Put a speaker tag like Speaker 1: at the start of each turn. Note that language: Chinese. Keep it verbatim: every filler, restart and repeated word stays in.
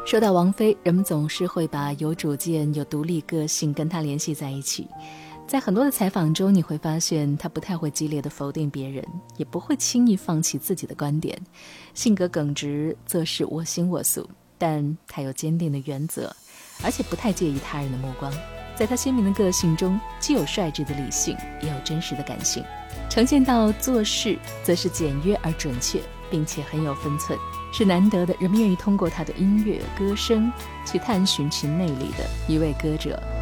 Speaker 1: 说到王菲，人们总是会把有主见、有独立个性跟她联系在一起。在很多的采访中，你会发现她不太会激烈的否定别人，也不会轻易放弃自己的观点，性格耿直，做事我行我素，但她有坚定的原则，而且不太介意他人的目光。在她鲜明的个性中，既有率直的理性，也有真实的感性，呈现到做事则是简约而准确，并且很有分寸，是难得的人们愿意通过她的音乐歌声去探寻其内里的一位歌者。